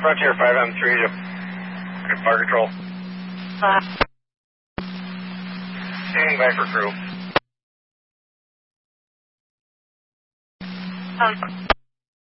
Frontier 5M3 to fire control. Standing by for crew.